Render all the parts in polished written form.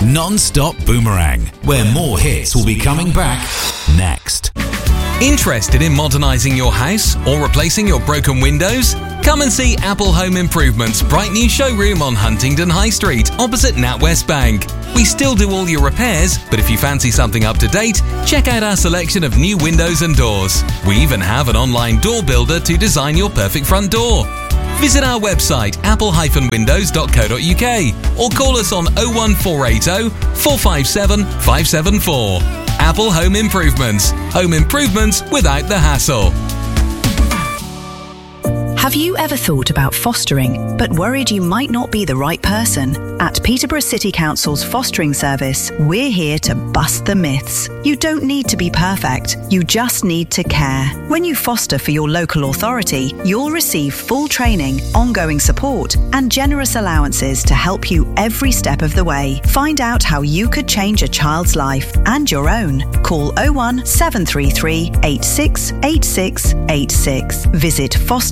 Non-stop Boomerang, where more hits will be coming back next. Interested in modernising your house or replacing your broken windows? Come and see Apple Home Improvement's bright new showroom on Huntingdon High Street, opposite NatWest Bank. We still do all your repairs, but if you fancy something up to date, check out our selection of new windows and doors. We even have an online door builder to design your perfect front door. Visit our website apple-windows.co.uk or call us on 01480 457 574. Apple Home Improvements. Home improvements without the hassle. Have you ever thought about fostering, but worried you might not be the right person? At Peterborough City Council's fostering service, we're here to bust the myths. You don't need to be perfect, you just need to care. When you foster for your local authority, you'll receive full training, ongoing support, and generous allowances to help you every step of the way. Find out how you could change a child's life and your own. Call 01733 868686. Visit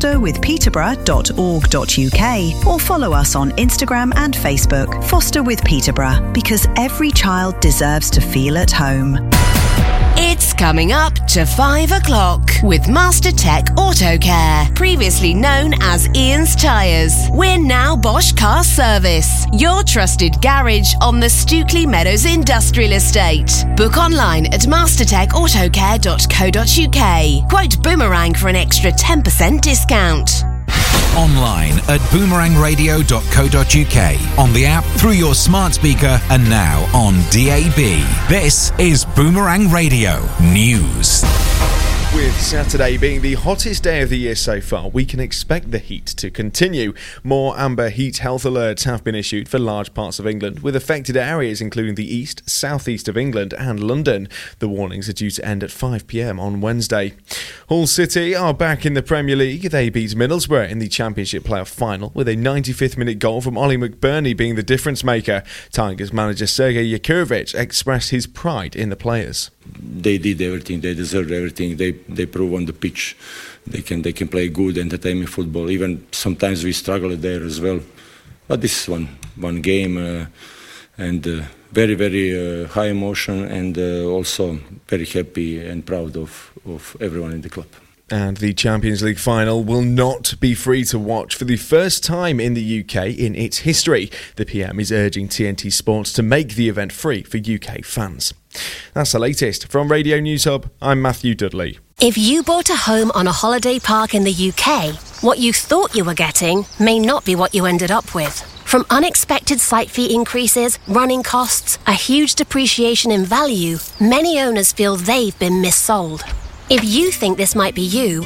fosterwithpeterborough.org.uk or follow us on Instagram and Facebook. Foster with Peterborough, because every child deserves to feel at home. It's coming up to 5 o'clock with Master Tech Auto Care, previously known as Ian's Tyres. We're now Bosch Car Service, your trusted garage on the Stookley Meadows Industrial Estate. Book online at mastertechautocare.co.uk. Quote Boomerang for an extra 10% discount. Online at boomerangradio.co.uk, on the app, through your smart speaker, and now on DAB. This is Boomerang Radio News. With Saturday being the hottest day of the year so far, we can expect the heat to continue. More amber heat health alerts have been issued for large parts of England, with affected areas including the east, southeast of England and London. The warnings are due to end at 5 p.m. on Wednesday. Hull City are back in the Premier League. They beat Middlesbrough in the Championship playoff final, with a 95th minute goal from Ollie McBurney being the difference maker. Tigers manager Sergei Yakurovich expressed his pride in the players. They did everything. They deserved everything. They prove on the pitch they can play good, entertaining football. Even sometimes we struggle there as well. But this is one game, and very very high emotion, and also very happy and proud of everyone in the club. And the Champions League final will not be free to watch for the first time in the UK in its history. The PM is urging TNT Sports to make the event free for UK fans. That's the latest. From Radio News Hub, I'm Matthew Dudley. If you bought a home on a holiday park in the UK, what you thought you were getting may not be what you ended up with. From unexpected site fee increases, running costs, a huge depreciation in value, many owners feel they've been missold. If you think this might be you,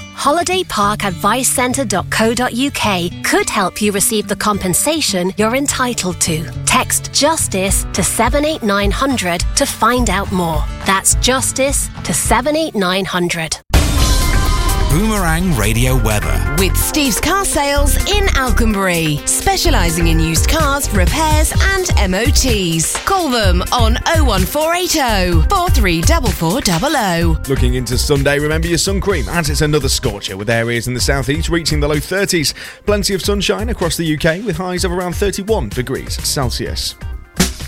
holidayparkadvicecentre.co.uk could help you receive the compensation you're entitled to. Text JUSTICE to 78900 to find out more. That's JUSTICE to 78900. Boomerang Radio Weather. With Steve's Car Sales in Alconbury, specialising in used cars, repairs and MOTs. Call them on 01480 434400. Looking into Sunday, remember your sun cream, as it's another scorcher, with areas in the southeast reaching the low 30s. Plenty of sunshine across the UK with highs of around 31 degrees Celsius.